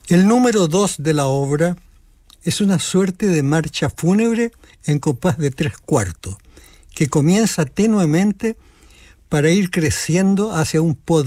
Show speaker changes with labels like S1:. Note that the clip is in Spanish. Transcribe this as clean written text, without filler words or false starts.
S1: El número 2 de la obra es una suerte de marcha fúnebre en compás de 3/4, que comienza tenuemente para ir creciendo hacia un poder